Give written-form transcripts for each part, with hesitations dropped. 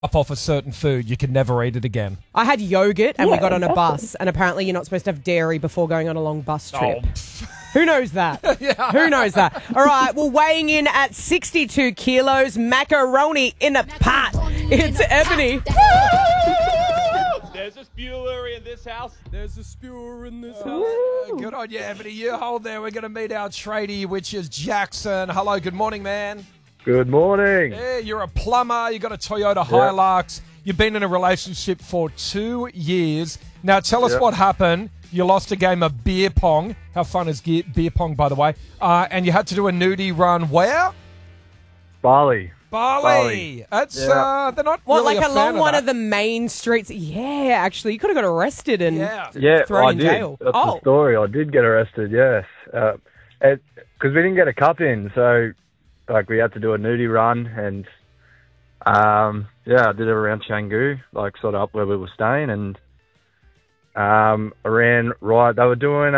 up off a certain food, you can never eat it again. I had yogurt and we got on a bus, and apparently you're not supposed to have dairy before going on a long bus trip. Who knows that? Who knows that? All right, well, weighing in at 62 kilos, macaroni in a pot. It's Ebony. There's a spewer in this house. There's a spewer in this house. Good on you, Ebony. You hold there. We're going to meet our tradie, which is Jackson. Hello, good morning, man. Good morning. Yeah, you're a plumber. You got a Toyota Hilux. You've been in a relationship for 2 years. Now, tell us what happened. You lost a game of beer pong. How fun is beer pong, by the way? And you had to do a nudie run where? Bali. That's they're not What, really like a along fan one of of the main streets? Yeah, actually, you could have got arrested and thrown I in did. jail. That's the story. I did get arrested, yes. Because we didn't get a cup in, so we had to do a nudie run, and I did it around Canggu, sort of up where we were staying, and I ran right. They were doing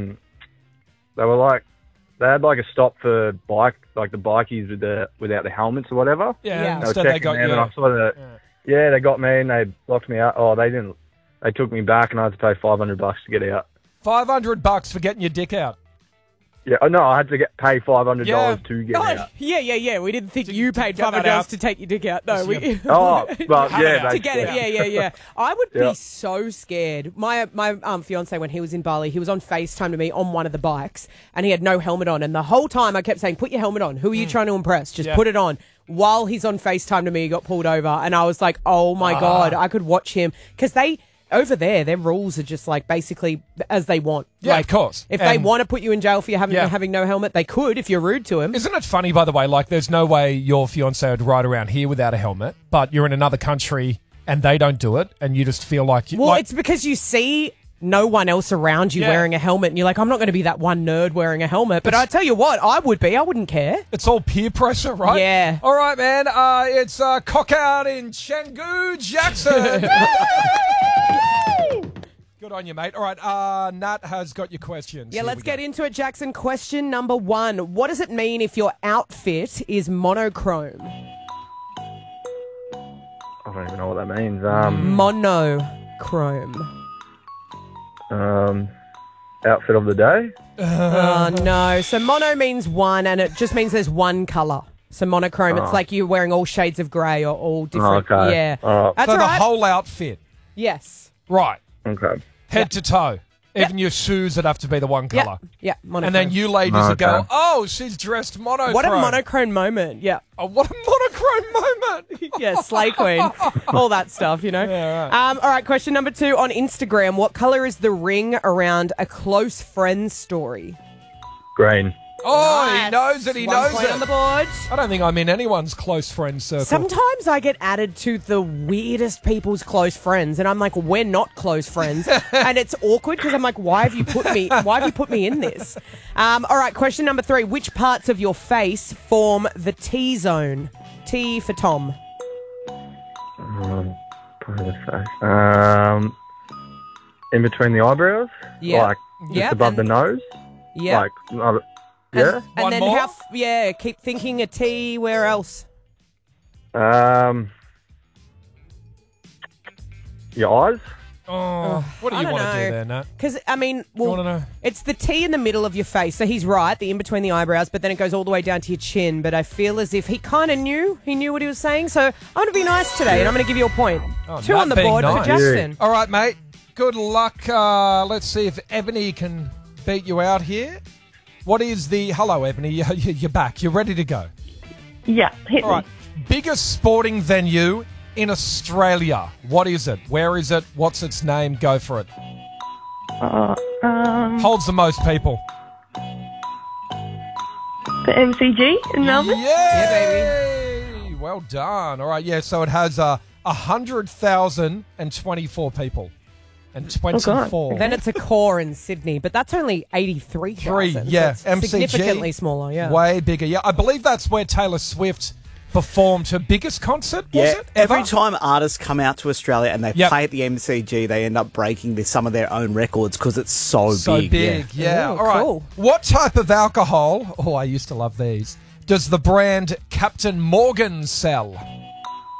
they had a stop for bike, the bikies without the helmets or whatever. Yeah. Instead they got you. And I they got me and they locked me out. Oh, they didn't. They took me back and I had to pay $500 to get out. $500 for getting your dick out. Yeah, no, I had to pay $500 to get out. Yeah. We didn't think you paid $500 to take your dick out. No, to get it. Yeah. I would be so scared. My fiance, when he was in Bali, he was on FaceTime to me on one of the bikes, and he had no helmet on. And the whole time I kept saying, "Put your helmet on. Who are you trying to impress? Just put it on." While he's on FaceTime to me, he got pulled over, and I was like, "Oh my God!" I could watch him because over there, their rules are just basically as they want. Yeah, of course. If they want to put you in jail for having no helmet, they could if you're rude to him. Isn't it funny, by the way, there's no way your fiancé would ride around here without a helmet, but you're in another country and they don't do it, and you just feel like... it's because you see no one else around you wearing a helmet, and you're like, I'm not going to be that one nerd wearing a helmet. But I tell you what, I would be. I wouldn't care. It's all peer pressure, right? Yeah. All right, man. It's cock out in Canggu, Jackson. Good on you, mate. All right, Nat has got your questions. Yeah, let's get into it, Jackson. Question number 1. What does it mean if your outfit is monochrome? I don't even know what that means. Monochrome. Outfit of the day? No. So mono means one, and it just means there's one colour. So monochrome, it's like you're wearing all shades of grey or all different. Okay. Yeah. That's so the whole outfit? Yes. Right. Okay. Head to toe. Even your shoes would have to be the one colour. Yeah, monochrome. And then you ladies would go, oh, she's dressed monochrome. What a monochrome moment, yeah. Oh, what a monochrome moment. Yeah, slay queen. All that stuff, you know. Yeah, right. All right, question number 2. On Instagram, what colour is the ring around a close friend story? Green. Oh, Nice. he knows it. He One knows point it. on the board. I don't think I'm in anyone's close friend circle. Sometimes I get added to the weirdest people's close friends, and I'm like, we're not close friends, and it's awkward because I'm like, why have you put me in this? All right, question number 3. Which parts of your face form the T zone? T for Tom. Part of the face. In between the eyebrows. Yeah. Just above the nose. Yeah. Yeah. And One then more? keep thinking a T. Where else? Your eyes. Oh, what do I you don't want to know. do there, Nat? Because, You want to know? it's the T in the middle of your face. So he's right, the in between the eyebrows, but then it goes all the way down to your chin. But I feel as if he kind of knew. He knew what he was saying. So I'm going to be nice today, and I'm going to give you a point. Oh, 2 Nat on the being board nice. for Justin. All right, mate. Good luck. Let's see if Ebony can beat you out here. What is the... Hello, Ebony. You're back. You're ready to go. Yeah, hit All right. Biggest sporting venue in Australia. What is it? Where is it? What's its name? Go for it. Holds the most people. The MCG in Melbourne? Yeah, baby. Well done. All right, yeah, so it has 100,024 people. And 24. Then it's a core in Sydney, but that's only 83,000. Yeah. So it's MCG. significantly smaller, yeah. Way bigger. Yeah, I believe that's where Taylor Swift performed her biggest concert, was it? Every ever? time artists come out to Australia and they Yep. play at the MCG, they end up breaking some of their own records because it's so big. Yeah. Ooh, All right. cool. What type of alcohol, I used to love these, does the brand Captain Morgan sell?